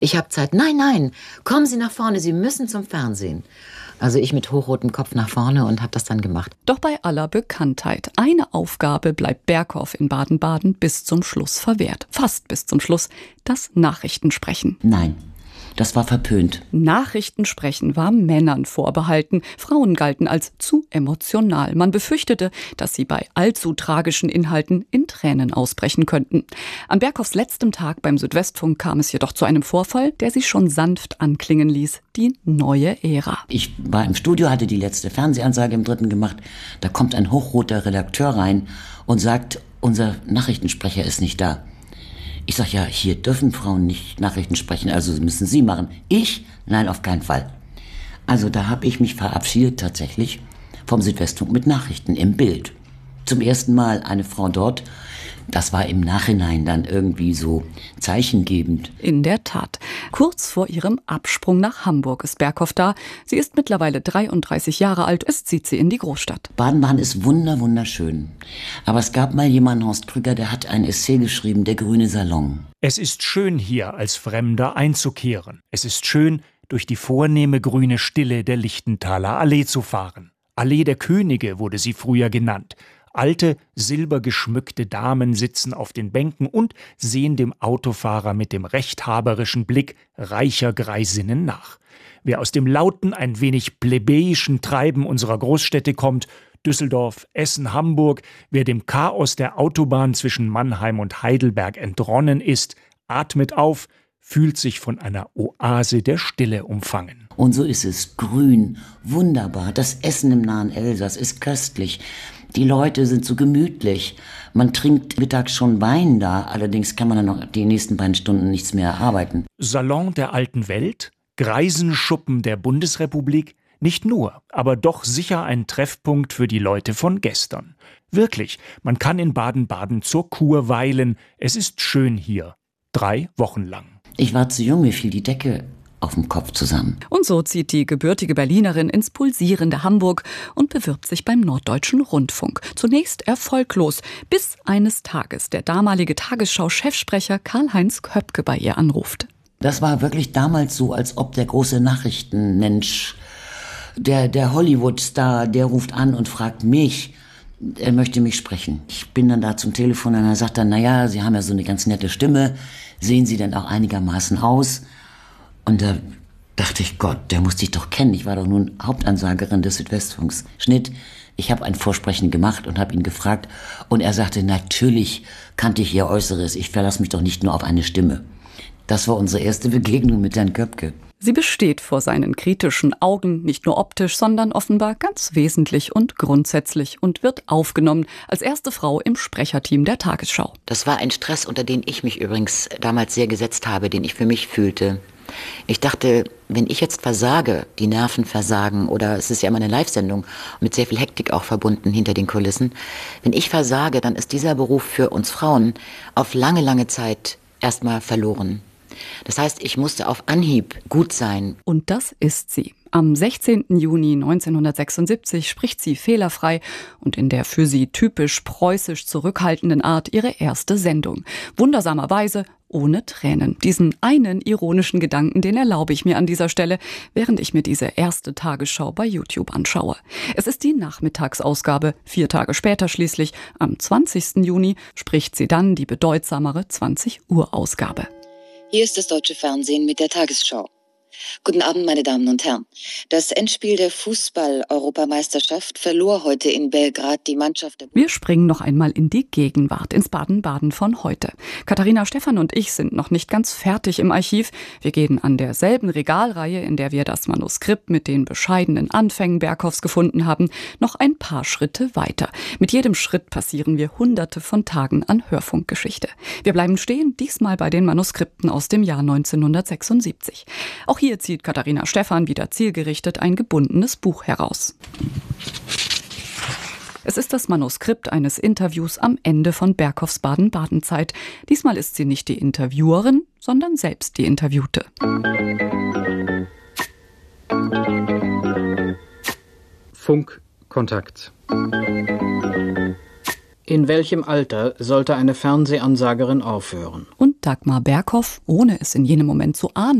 Ich habe Zeit. Nein, nein, kommen Sie nach vorne, Sie müssen zum Fernsehen. Also ich mit hochrotem Kopf nach vorne und habe das dann gemacht. Doch bei aller Bekanntheit, eine Aufgabe bleibt Berghoff in Baden-Baden bis zum Schluss verwehrt. Fast bis zum Schluss, das Nachrichtensprechen. Nein, das war verpönt. Nachrichtensprechen war Männern vorbehalten. Frauen galten als zu emotional. Man befürchtete, dass sie bei allzu tragischen Inhalten in Tränen ausbrechen könnten. An Berghoffs letztem Tag beim Südwestfunk kam es jedoch zu einem Vorfall, der sich schon sanft anklingen ließ. Die neue Ära. Ich war im Studio, hatte die letzte Fernsehansage im 3. gemacht. Da kommt ein hochroter Redakteur rein und sagt, unser Nachrichtensprecher ist nicht da. Ich sag, ja, hier dürfen Frauen nicht Nachrichten sprechen, also müssen Sie machen. Ich? Nein, auf keinen Fall. Also da habe ich mich verabschiedet tatsächlich vom Südwestfunk mit Nachrichten im Bild. Zum ersten Mal eine Frau dort. Das war im Nachhinein dann irgendwie so zeichengebend. In der Tat. Kurz vor ihrem Absprung nach Hamburg ist Berghoff da. Sie ist mittlerweile 33 Jahre alt. Es zieht sie in die Großstadt. Baden-Baden ist wunderschön. Aber es gab mal jemanden, Horst Krüger, der hat ein Essay geschrieben, Der grüne Salon. Es ist schön, hier als Fremder einzukehren. Es ist schön, durch die vornehme grüne Stille der Lichtenthaler Allee zu fahren. Allee der Könige wurde sie früher genannt. Alte, silbergeschmückte Damen sitzen auf den Bänken und sehen dem Autofahrer mit dem rechthaberischen Blick reicher Greisinnen nach. Wer aus dem lauten, ein wenig plebejischen Treiben unserer Großstädte kommt, Düsseldorf, Essen, Hamburg, wer dem Chaos der Autobahn zwischen Mannheim und Heidelberg entronnen ist, atmet auf, fühlt sich von einer Oase der Stille umfangen. Und so ist es grün, wunderbar. Das Essen im nahen Elsass ist köstlich. Die Leute sind so gemütlich. Man trinkt mittags schon Wein da, allerdings kann man dann noch die nächsten beiden Stunden nichts mehr arbeiten. Salon der alten Welt? Greisenschuppen der Bundesrepublik? Nicht nur, aber doch sicher ein Treffpunkt für die Leute von gestern. Wirklich, man kann in Baden-Baden zur Kur weilen. Es ist schön hier. 3 Wochen lang. Ich war zu jung, mir fiel die Decke auf dem Kopf zusammen. Und so zieht die gebürtige Berlinerin ins pulsierende Hamburg und bewirbt sich beim Norddeutschen Rundfunk. Zunächst erfolglos, bis eines Tages der damalige Tagesschau-Chefsprecher Karl-Heinz Köpke bei ihr anruft. Das war wirklich damals so, als ob der große Nachrichtenmensch, der Hollywood-Star, der ruft an und fragt mich, er möchte mich sprechen. Ich bin dann da zum Telefon und er sagt dann, naja, Sie haben ja so eine ganz nette Stimme, sehen Sie denn auch einigermaßen aus? Und da dachte ich, Gott, der muss dich doch kennen. Ich war doch nun Hauptansagerin des Südwestfunks. Schnitt, ich habe ein Vorsprechen gemacht und habe ihn gefragt. Und er sagte, natürlich kannte ich Ihr Äußeres. Ich verlasse mich doch nicht nur auf eine Stimme. Das war unsere erste Begegnung mit Herrn Köpke. Sie besteht vor seinen kritischen Augen, nicht nur optisch, sondern offenbar ganz wesentlich und grundsätzlich und wird aufgenommen als erste Frau im Sprecherteam der Tagesschau. Das war ein Stress, unter den ich mich übrigens damals sehr gesetzt habe, den ich für mich fühlte. Ich dachte, wenn ich jetzt versage, die Nerven versagen, oder es ist ja immer eine Live-Sendung mit sehr viel Hektik auch verbunden hinter den Kulissen, wenn ich versage, dann ist dieser Beruf für uns Frauen auf lange Zeit erstmal verloren. Das heißt, ich musste auf Anhieb gut sein. Und das ist sie. Am 16. Juni 1976 spricht sie fehlerfrei und in der für sie typisch preußisch zurückhaltenden Art ihre erste Sendung. Wundersamerweise ohne Tränen. Diesen einen ironischen Gedanken, den erlaube ich mir an dieser Stelle, während ich mir diese erste Tagesschau bei YouTube anschaue. Es ist die Nachmittagsausgabe. 4 Tage später schließlich, am 20. Juni, spricht sie dann die bedeutsamere 20-Uhr-Ausgabe. Hier ist das deutsche Fernsehen mit der Tagesschau. Guten Abend, meine Damen und Herren. Das Endspiel der Fußball-Europameisterschaft verlor heute in Belgrad die Mannschaft der... Wir springen noch einmal in die Gegenwart, ins Baden-Baden von heute. Katharina Stephan und ich sind noch nicht ganz fertig im Archiv. Wir gehen an derselben Regalreihe, in der wir das Manuskript mit den bescheidenen Anfängen Berghoffs gefunden haben, noch ein paar Schritte weiter. Mit jedem Schritt passieren wir Hunderte von Tagen an Hörfunkgeschichte. Wir bleiben stehen, diesmal bei den Manuskripten aus dem Jahr 1976. Auch hier zieht Katharina Stephan wieder zielgerichtet ein gebundenes Buch heraus. Es ist das Manuskript eines Interviews am Ende von Berghoffs Baden-Baden-Zeit. Diesmal ist sie nicht die Interviewerin, sondern selbst die Interviewte. Funkkontakt. In welchem Alter sollte eine Fernsehansagerin aufhören? Und Dagmar Berghoff, ohne es in jenem Moment zu ahnen,